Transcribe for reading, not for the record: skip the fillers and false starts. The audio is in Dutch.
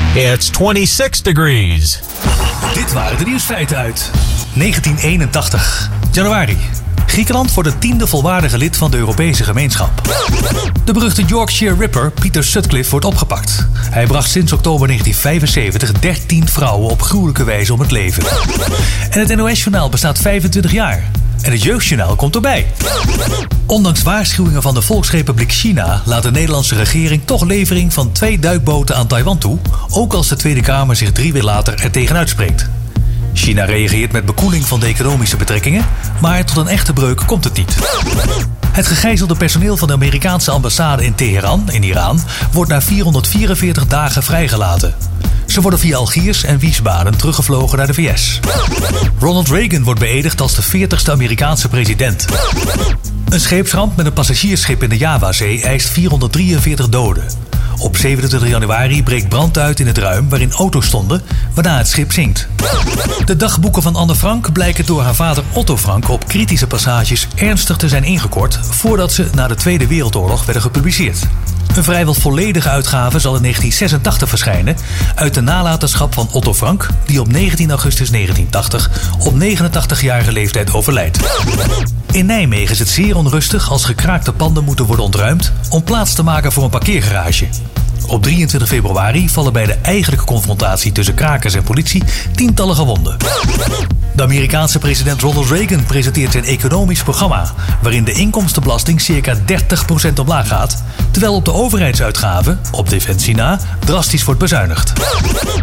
It's 26 degrees. Dit waren de nieuwsfeiten uit 1981. Januari. Griekenland wordt het 10e volwaardige lid van de Europese gemeenschap. De beruchte Yorkshire Ripper Peter Sutcliffe wordt opgepakt. Hij bracht sinds oktober 1975 13 vrouwen op gruwelijke wijze om het leven. En het NOS-journaal bestaat 25 jaar. En het Jeugdjournaal komt erbij. Ondanks waarschuwingen van de Volksrepubliek China laat de Nederlandse regering toch levering van 2 duikboten aan Taiwan toe, ook als de Tweede Kamer zich 3 weken later er tegen uitspreekt. China reageert met bekoeling van de economische betrekkingen, maar tot een echte breuk komt het niet. Het gegijzelde personeel van de Amerikaanse ambassade in Teheran, in Iran, wordt na 444 dagen vrijgelaten. Ze worden via Algiers en Wiesbaden teruggevlogen naar de VS. Ronald Reagan wordt beëdigd als de 40ste Amerikaanse president. Een scheepsramp met een passagiersschip in de Javazee eist 443 doden. Op 27 januari breekt brand uit in het ruim waarin auto's stonden, waarna het schip zinkt. De dagboeken van Anne Frank blijken door haar vader Otto Frank op kritische passages ernstig te zijn ingekort voordat ze na de Tweede Wereldoorlog werden gepubliceerd. Een vrijwel volledige uitgave zal in 1986 verschijnen uit de nalatenschap van Otto Frank, die op 19 augustus 1980 op 89-jarige leeftijd overlijdt. In Nijmegen is het zeer onrustig als gekraakte panden moeten worden ontruimd om plaats te maken voor een parkeergarage. Op 23 februari vallen bij de eigenlijke confrontatie tussen krakers en politie tientallen gewonden. De Amerikaanse president Ronald Reagan presenteert zijn economisch programma, waarin de inkomstenbelasting circa 30% omlaag gaat, terwijl op de overheidsuitgaven, op defensie na, drastisch wordt bezuinigd.